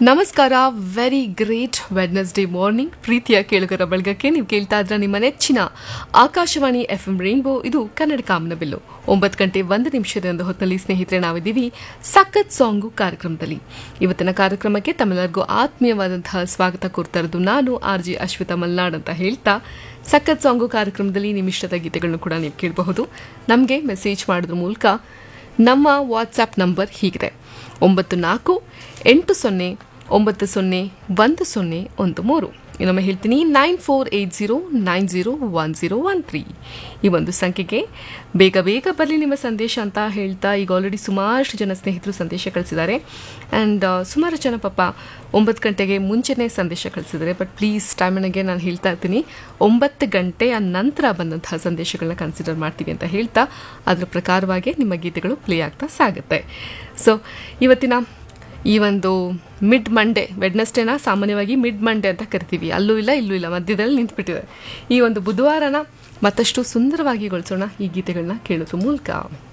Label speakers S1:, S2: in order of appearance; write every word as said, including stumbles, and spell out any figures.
S1: ನಮಸ್ಕಾರ. Very great Wednesday morning. ಪ್ರೀತಿಯ ಕೇಳುಗರ ಬಳಗಕ್ಕೆ ನೀವು ಕೇಳ್ತಾ ಇದ್ರ ನಿಮ್ಮ ನೆಚ್ಚಿನ ಆಕಾಶವಾಣಿ ಎಫ್ ಎಂ ರೈನ್ಬೋ. ಇದು ಕನ್ನಡ ಕಾಮನಬಿಲ್ಲು. ಒಂಬತ್ತು ಗಂಟೆ ಒಂದು ನಿಮಿಷದ ಒಂದು ಹೊತ್ತಲ್ಲಿ ಸ್ನೇಹಿತರೆ ನಾವಿದ್ದೀವಿ ಸಖತ್ ಸಾಂಗು ಕಾರ್ಯಕ್ರಮದಲ್ಲಿ. ಇವತ್ತಿನ ಕಾರ್ಯಕ್ರಮಕ್ಕೆ ತಮ್ಮೆಲ್ಲರಿಗೂ ಆತ್ಮೀಯವಾದಂತಹ ಸ್ವಾಗತ ಕೋರ್ತಾ ಇರೋದು ನಾನು ಆರ್ ಜಿ ಅಶ್ವಿತಾ ಮಲ್ನಾಡ್ ಅಂತ ಹೇಳ್ತಾ, ಸಖತ್ ಸಾಂಗು ಕಾರ್ಯಕ್ರಮದಲ್ಲಿ ನಿಮ್ಮ ಇಷ್ಟದ ಗೀತೆಗಳನ್ನು ಕೂಡ ನೀವು ಕೇಳಬಹುದು. ನಮಗೆ ಮೆಸೇಜ್ ಮಾಡೋದ್ರ ಮೂಲಕ. ನಮ್ಮ ವಾಟ್ಸ್ಆ್ಯಪ್ ನಂಬರ್ ಹೀಗಿದೆ: ಒಂಬತ್ತು ನಾಲ್ಕು ಎಂಟು ಸೊನ್ನೆ ಒಂಬತ್ತು ಸೊನ್ನೆ ಒಂದು ಸೊನ್ನೆ ಒಂದು ಮೂರು. ಇನ್ನೊಮ್ಮೆ ಹೇಳ್ತೀನಿ, nine four eight zero nine zero one zero one three. ಈ ಒಂದು ಸಂಖ್ಯೆಗೆ ಬೇಗ ಬೇಗ ಬರಲಿ ನಿಮ್ಮ ಸಂದೇಶ ಅಂತ ಹೇಳ್ತಾ, ಈಗ ಆಲ್ರೆಡಿ ಸುಮಾರಷ್ಟು ಜನ ಸ್ನೇಹಿತರು ಸಂದೇಶ ಕಳಿಸಿದ್ದಾರೆ. ಆ್ಯಂಡ್ ಸುಮಾರು ಜನ ಪಾಪ ಒಂಬತ್ತು ಗಂಟೆಗೆ ಮುಂಚೆನೇ ಸಂದೇಶ ಕಳಿಸಿದ್ದಾರೆ. ಬಟ್ ಪ್ಲೀಸ್ ಟೈಮಿನಾಗೆ ನಾನು ಹೇಳ್ತಾ ಇರ್ತೀನಿ, ಒಂಬತ್ತು ಗಂಟೆಯ ನಂತರ ಬಂದಂತಹ ಸಂದೇಶಗಳನ್ನ ಕನ್ಸಿಡರ್ ಮಾಡ್ತೀವಿ ಅಂತ ಹೇಳ್ತಾ, ಅದರ ಪ್ರಕಾರವಾಗಿ ನಿಮ್ಮ ಗೀತೆಗಳು ಪ್ಲೇ ಆಗ್ತಾ ಸಾಗುತ್ತೆ. ಸೊ ಇವತ್ತಿನ ಈ ಒಂದು ಮಿಡ್ ಮಂಡೇ, ವೆಡ್ನೆಸ್ಡೇನ ಸಾಮಾನ್ಯವಾಗಿ ಮಿಡ್ ಮಂಡೇ ಅಂತ ಕರಿತೀವಿ. ಅಲ್ಲೂ ಇಲ್ಲ ಇಲ್ಲೂ ಇಲ್ಲ, ಮಧ್ಯದಲ್ಲಿ ನಿಂತುಬಿಟ್ಟಿದೆ. ಈ ಒಂದು ಬುಧವಾರನ ಮತ್ತಷ್ಟು ಸುಂದರವಾಗಿ ಗೊಳಿಸೋಣ ಈ ಗೀತೆಗಳನ್ನ ಕೇಳೋದ್ರ ಮೂಲಕ.